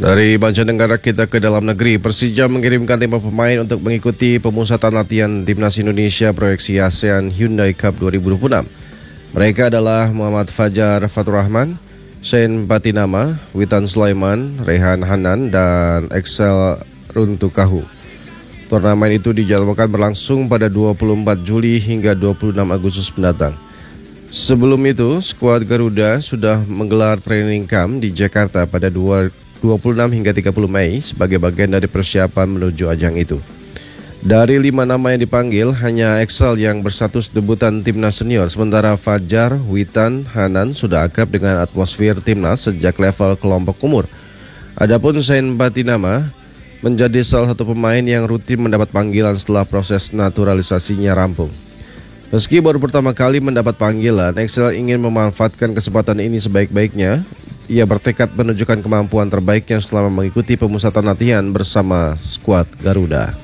Dari mancanegara kita ke dalam negeri, Persija mengirimkan 5 pemain untuk mengikuti pemusatan latihan Timnas Indonesia proyeksi ASEAN Hyundai Cup 2026. Mereka adalah Muhammad Fajar Faturrahman, Shane Batinama, Witan Sulaiman, Rehan Hanan, dan Excel Runtukahu. Turnamen itu dijadwalkan berlangsung pada 24 Juli hingga 26 Agustus mendatang. Sebelum itu, skuad Garuda sudah menggelar training camp di Jakarta pada 26 hingga 30 Mei sebagai bagian dari persiapan menuju ajang itu. Dari 5 nama yang dipanggil, hanya Excel yang berstatus debutan Timnas Senior, sementara Fajar, Witan, Hanan sudah akrab dengan atmosfer Timnas sejak level kelompok umur. Adapun Shane Batinama menjadi salah satu pemain yang rutin mendapat panggilan setelah proses naturalisasinya rampung. Meski baru pertama kali mendapat panggilan, Excel ingin memanfaatkan kesempatan ini sebaik-baiknya. Ia bertekad menunjukkan kemampuan terbaiknya selama mengikuti pemusatan latihan bersama skuad Garuda.